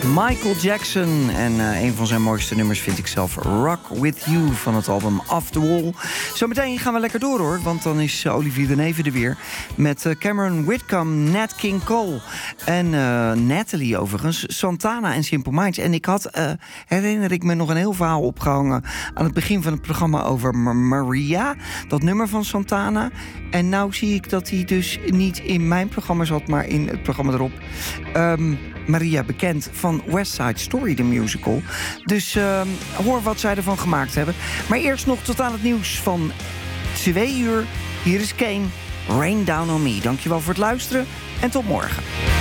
Michael Jackson. En een van zijn mooiste nummers vind ik zelf Rock With You van het album Off The Wall. Zometeen gaan we lekker door hoor, want dan is Olivier de Neve er weer. Met Cameron Whitcomb, Nat King Cole en Natalie overigens, Santana en Simple Minds. En ik had, herinner ik me, nog een heel verhaal opgehangen aan het begin van het programma over Maria. Dat nummer van Santana. En nou zie ik dat hij dus niet in mijn programma zat, maar in het programma erop. Maria, bekend van West Side Story, de musical. Dus hoor wat zij ervan gemaakt hebben. Maar eerst nog tot aan het nieuws van 2 uur. Hier is Kane, Rain Down On Me. Dankjewel voor het luisteren en tot morgen.